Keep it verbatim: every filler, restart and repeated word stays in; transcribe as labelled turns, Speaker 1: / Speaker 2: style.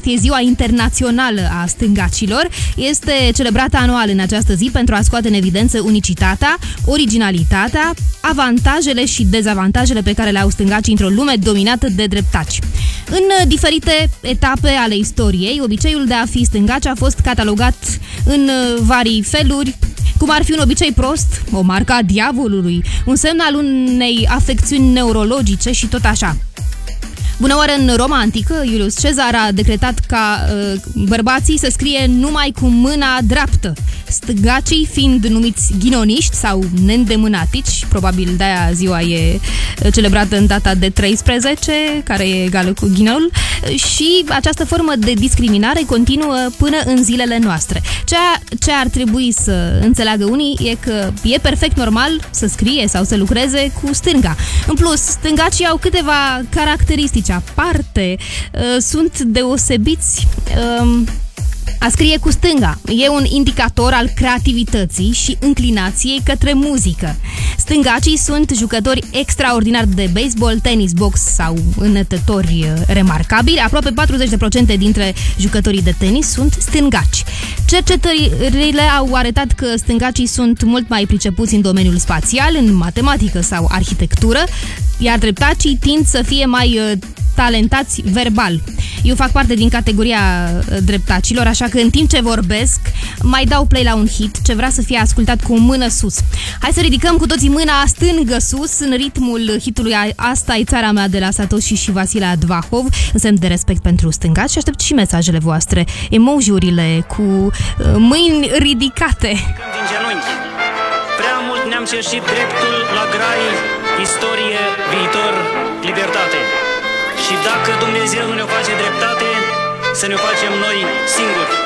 Speaker 1: august e ziua internațională a stângacilor. Este celebrată anual în această zi pentru a scoate în evidență unicitatea, originalitatea, avantajele și dezavantajele pe care le au stângacii într-o lume dominată de dreptaci. În diferite etape ale istoriei, obiceiul de a fi stângaci a fost catalogat în vari feluri, cum ar fi un obicei prost, o marcă a diavolului, un semn al unei afecțiuni neurologice și tot așa. Bună oară, în Roma antică, Iulius Cezar a decretat ca uh, bărbații să scrie numai cu mâna dreaptă, stângacii fiind numiți ghinoniști sau neîndemânatici, probabil de-aia ziua e celebrată în data de treisprezece, care e egală cu ghinul, și această formă de discriminare continuă până în zilele noastre. Ceea ce ar trebui să înțeleagă unii e că e perfect normal să scrie sau să lucreze cu stânga. În plus, stângacii au câteva caracteristici aparte, sunt deosebiți. A scrie cu stânga e un indicator al creativității și înclinației către muzică. Stângacii sunt jucători extraordinari de baseball, tenis, box sau înătători remarcabili. Aproape patruzeci la sută dintre jucătorii de tenis sunt stângaci. Cercetările au arătat că stângacii sunt mult mai pricepuți în domeniul spațial, în matematică sau arhitectură, iar dreptacii tind să fie mai talentați verbal. Eu fac parte din categoria dreptacilor, așa că în timp ce vorbesc, mai dau play la un hit ce vrea să fie ascultat cu o mână sus. Hai să ridicăm cu toții mâna stângă sus în ritmul hitului Asta e țara mea de la Satoshi și Vasile Advahov, în semn de respect pentru stângaci, și aștept și mesajele voastre, emoji-urile cu mâini ridicate.
Speaker 2: Din genunchi. Prea mult ne-am cerșit dreptul la grai, istorie, viitor, libertate. Și dacă Dumnezeu nu ne face dreptate, să ne facem noi singuri.